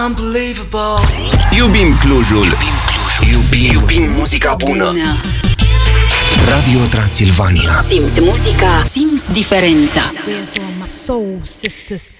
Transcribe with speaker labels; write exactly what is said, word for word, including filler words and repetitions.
Speaker 1: Unbelievable.
Speaker 2: Iubim Clujul. Iubim Clujul. Iubim, iubim muzica bună. Radio Transilvania.
Speaker 3: Simți muzica, simți diferența.
Speaker 4: Soul sisters.